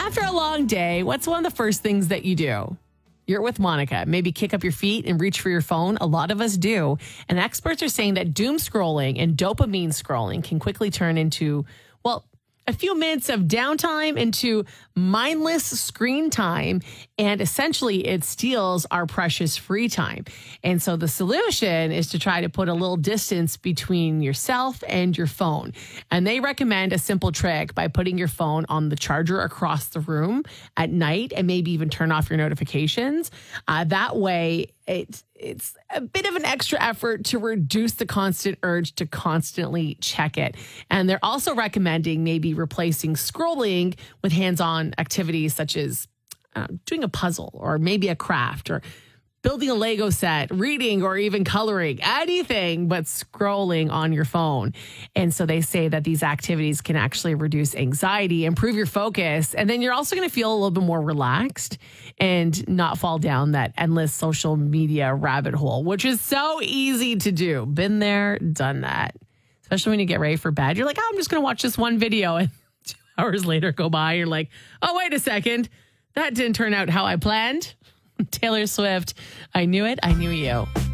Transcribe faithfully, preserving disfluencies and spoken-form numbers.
After a long day, what's one of the first things that you do? You're with Monica. Maybe kick up your feet and reach for your phone. A lot of us do. And experts are saying that doom scrolling and dopamine scrolling can quickly turn into, well, a few minutes of downtime into mindless screen time. And essentially, it steals our precious free time. And so the solution is to try to put a little distance between yourself and your phone. And they recommend a simple trick by putting your phone on the charger across the room at night and maybe even turn off your notifications. Uh, that way, it, it's a bit of an extra effort to reduce the constant urge to constantly check it. And they're also recommending maybe replacing scrolling with hands-on activities such as uh, doing a puzzle or maybe a craft or building a Lego set, reading, or even coloring, anything but scrolling on your phone. And so they say that these activities can actually reduce anxiety, improve your focus, and then you're also going to feel a little bit more relaxed and not fall down that endless social media rabbit hole, which is so easy to do. Been there, done that. Especially when you get ready for bed. You're like, oh, I'm just going to watch this one video. And two hours later go by. You're like, oh, wait a second. That didn't turn out how I planned. Taylor Swift, I Knew It, I Knew You.